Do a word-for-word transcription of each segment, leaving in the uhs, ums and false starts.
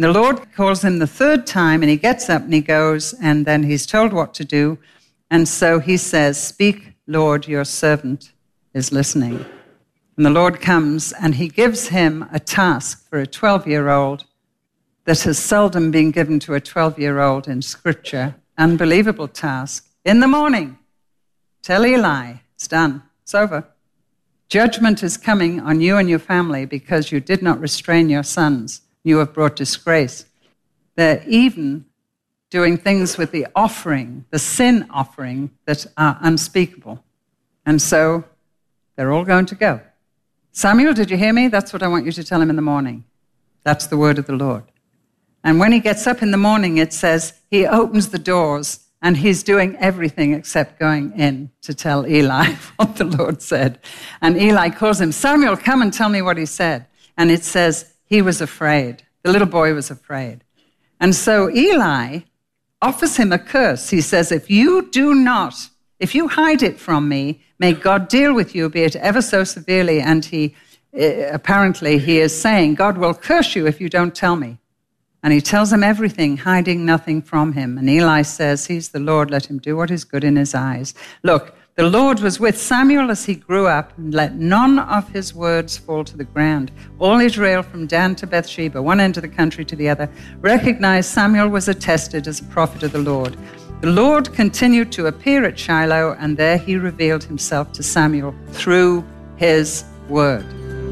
And the Lord calls him the third time, and he gets up and he goes, and then he's told what to do. And so he says, "Speak, Lord, your servant is listening." And the Lord comes and he gives him a task for a twelve-year-old that has seldom been given to a twelve-year-old in Scripture. Unbelievable task. In the morning, tell Eli, it's done, it's over. Judgment is coming on you and your family because you did not restrain your sons. You have brought disgrace. They're even doing things with the offering, the sin offering, that are unspeakable. And so they're all going to go. Samuel, did you hear me? That's what I want you to tell him in the morning. That's the word of the Lord. And when he gets up in the morning, it says he opens the doors and he's doing everything except going in to tell Eli what the Lord said. And Eli calls him, "Samuel, come and tell me what he said." And it says he was afraid. The little boy was afraid. And so Eli offers him a curse. He says, "If you do not, if you hide it from me, may God deal with you, be it ever so severely." And he, apparently, he is saying, God will curse you if you don't tell me. And he tells him everything, hiding nothing from him. And Eli says, he's the Lord, let him do what is good in his eyes. Look, the Lord was with Samuel as he grew up, and let none of his words fall to the ground. All Israel from Dan to Beersheba, one end of the country to the other, recognized Samuel was attested as a prophet of the Lord. The Lord continued to appear at Shiloh, and there he revealed himself to Samuel through his word.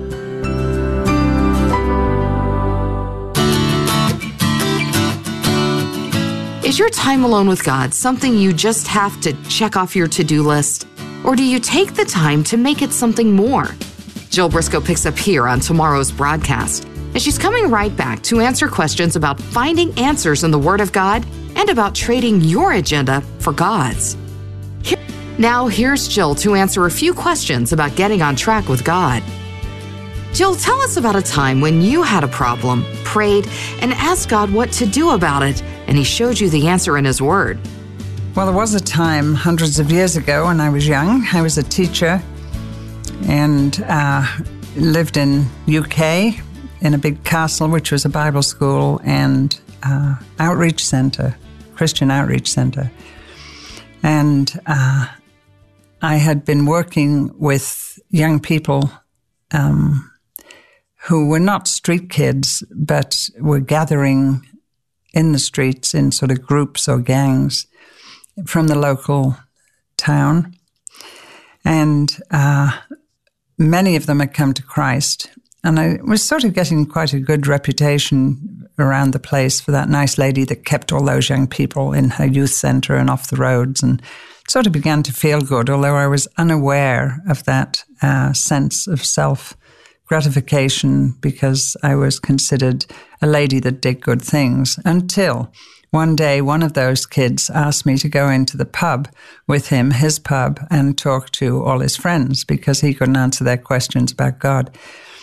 Is your time alone with God something you just have to check off your to-do list? Or do you take the time to make it something more? Jill Briscoe picks up here on tomorrow's broadcast, and she's coming right back to answer questions about finding answers in the Word of God and about trading your agenda for God's. Here, now here's Jill to answer a few questions about getting on track with God. Jill, tell us about a time when you had a problem, prayed, and asked God what to do about it, and he showed you the answer in his word. Well, there was a time hundreds of years ago when I was young. I was a teacher and uh, lived in U K in a big castle, which was a Bible school and uh, outreach center, Christian outreach center. And uh, I had been working with young people um, who were not street kids, but were gathering in the streets in sort of groups or gangs from the local town. And uh, many of them had come to Christ. And I was sort of getting quite a good reputation around the place for that nice lady that kept all those young people in her youth center and off the roads, and sort of began to feel good, although I was unaware of that uh, sense of self gratification because I was considered a lady that did good things, until one day one of those kids asked me to go into the pub with him, his pub, and talk to all his friends because he couldn't answer their questions about God.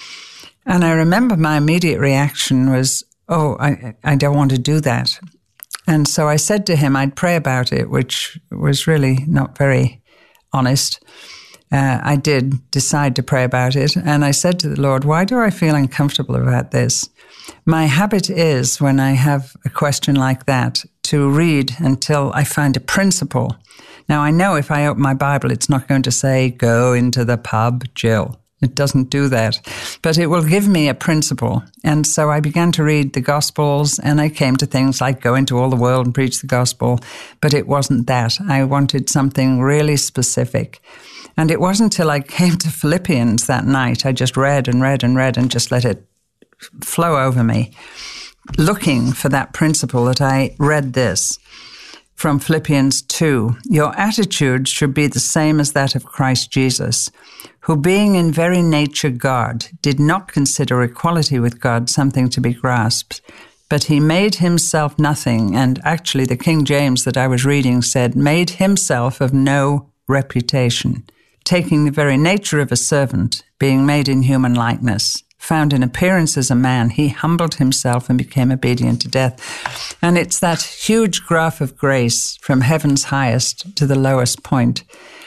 And I remember my immediate reaction was, oh, I, I don't want to do that. And so I said to him I'd pray about it, which was really not very honest. Uh, I did decide to pray about it, and I said to the Lord, why do I feel uncomfortable about this? My habit is, when I have a question like that, to read until I find a principle. Now, I know if I open my Bible, it's not going to say, go into the pub, Jill. It doesn't do that, but it will give me a principle. And so I began to read the Gospels, and I came to things like go into all the world and preach the gospel, but it wasn't that. I wanted something really specific. And it wasn't until I came to Philippians that night, I just read and read and read and just let it flow over me, looking for that principle, that I read this from Philippians two. Your attitude should be the same as that of Christ Jesus, who being in very nature God, did not consider equality with God something to be grasped, but he made himself nothing. And actually the King James that I was reading said, made himself of no reputation, taking the very nature of a servant, being made in human likeness, found in appearance as a man, he humbled himself and became obedient to death. And it's that huge graph of grace from heaven's highest to the lowest point.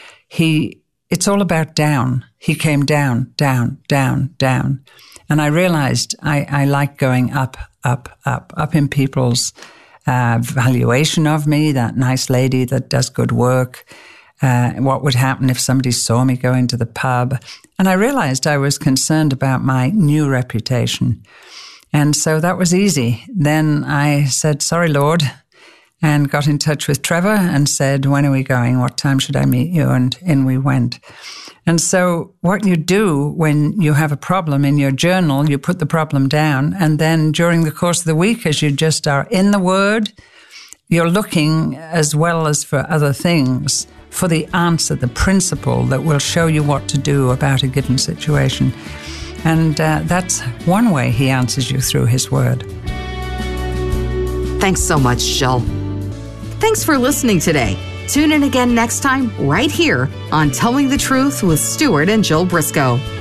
He, it's all about down. He came down, down, down, down. And I realized I, I like going up up, up, up in people's uh, valuation of me, that nice lady that does good work. Uh, what would happen if somebody saw me going to the pub? And I realized I was concerned about my new reputation. And so that was easy. Then I said, sorry, Lord, and got in touch with Trevor and said, when are we going? What time should I meet you? And in we went. And so what you do when you have a problem in your journal, you put the problem down. And then during the course of the week, as you just are in the Word, you're looking as well as for other things for the answer, the principle that will show you what to do about a given situation. And uh, that's one way he answers you, through his Word. Thanks so much, Jill. Thanks for listening today. Tune in again next time right here on Telling the Truth with Stuart and Jill Briscoe.